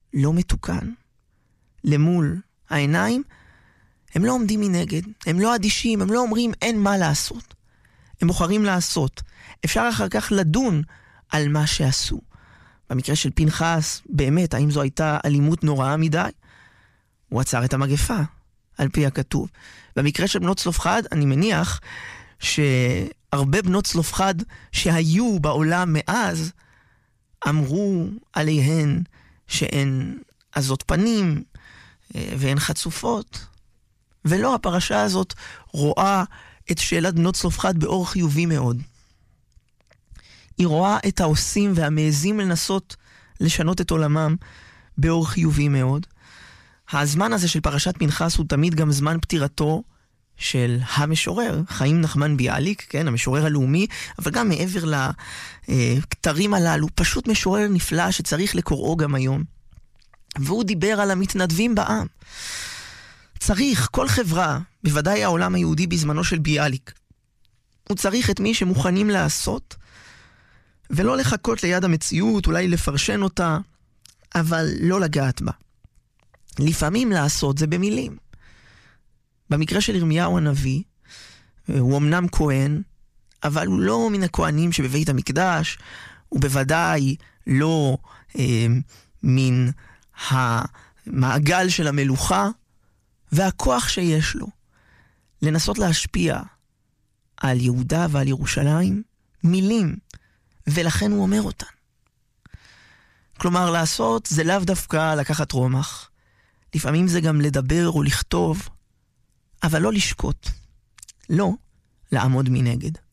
לא מתוקן, למול העיניים, הם לא עומדים מנגד, הם לא אדישים, הם לא אומרים אין מה לעשות. הם בוחרים לעשות. אפשר אחר כך לדון על מה שעשו. במקרה של פנחס, באמת, האם זו הייתה אלימות נוראה מדי? הוא עצר את המגפה, על פי הכתוב. במקרה של בנות צלופחד, אני מניח שהרבה בנות צלופחד שהיו בעולם מאז, אמרו עליהן שהן עזות פנים והן חצופות. ולא, הפרשה הזאת רואה את שאלת בנות צלופחד באור חיובי מאוד. היא רואה את העושים והמעזים לנסות לשנות את עולמם באור חיובי מאוד. הזמן הזה של פרשת פנחס הוא תמיד גם זמן פטירתו של המשורר, חיים נחמן ביאליק, כן, המשורר הלאומי, אבל גם מעבר לכתרים הללו, פשוט משורר נפלא שצריך לקוראו גם היום. והוא דיבר על המתנדבים בעם. צריך, כל חברה, בוודאי העולם היהודי בזמנו של ביאליק, הוא צריך את מי שמוכנים לעשות, ולא לחכות ליד המציאות, אולי לפרשן אותה, אבל לא לגעת בה. לפעמים לעשות זה במילים. במקרה של ירמיהו הנביא, הוא אמנם כהן, אבל הוא לא מן הכהנים שבבית המקדש, הוא בוודאי לא מן המעגל של המלוכה, והכוח שיש לו לנסות להשפיע על יהודה ועל ירושלים, מילים, ולכן הוא אומר אותן. כלומר, לעשות זה לאו דווקא לקחת רומח. לפעמים זה גם לדבר או לכתוב, אבל לא לשקוט. לא לעמוד מנגד.